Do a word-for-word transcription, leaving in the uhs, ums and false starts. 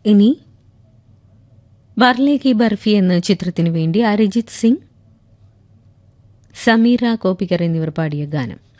ഇനി ബാർലെ കി ബർഫി എന്ന ചിത്രത്തിനു വേണ്ടി അരിജിത് സിംഗ്, സമീറ കോപ്പിക്കർ എന്നിവർ പാടിയ ഗാനം.